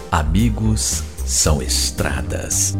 Amigos são estradas.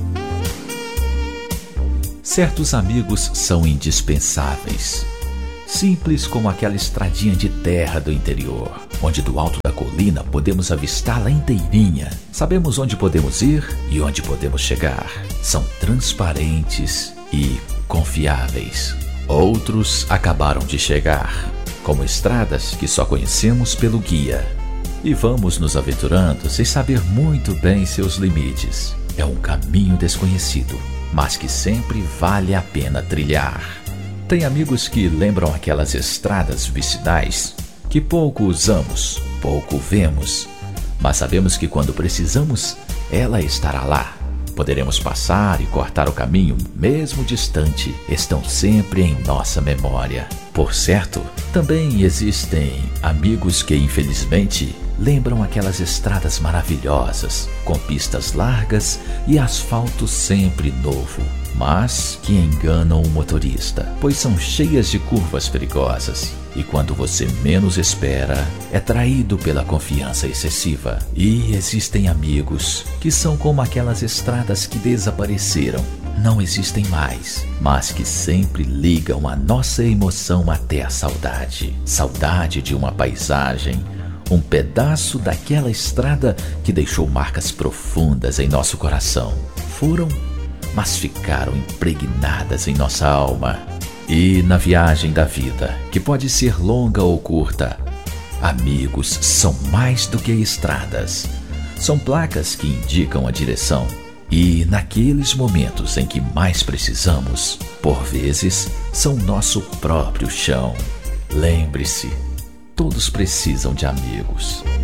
Certos amigos são indispensáveis. Simples como aquela estradinha de terra do interior, onde do alto da colina podemos avistá-la inteirinha. Sabemos onde podemos ir e onde podemos chegar. São transparentes e confiáveis. Outros acabaram de chegar, como estradas que só conhecemos pelo guia. E vamos nos aventurando sem saber muito bem seus limites. É um caminho desconhecido, mas que sempre vale a pena trilhar. Tem amigos que lembram aquelas estradas vicinais que pouco usamos, pouco vemos, mas sabemos que quando precisamos, ela estará lá. Poderemos passar e cortar o caminho, mesmo distante, estão sempre em nossa memória. Por certo, também existem amigos que, infelizmente, lembram aquelas estradas maravilhosas, com pistas largas e asfalto sempre novo, mas que enganam o motorista, pois são cheias de curvas perigosas. E quando você menos espera, é traído pela confiança excessiva. E existem amigos que são como aquelas estradas que desapareceram, não existem mais, mas que sempre ligam a nossa emoção até a saudade. Saudade de uma paisagem, um pedaço daquela estrada que deixou marcas profundas em nosso coração. Foram, mas ficaram impregnadas em nossa alma. E na viagem da vida, que pode ser longa ou curta, amigos são mais do que estradas. São placas que indicam a direção. E naqueles momentos em que mais precisamos, por vezes, são nosso próprio chão. Lembre-se, todos precisam de amigos.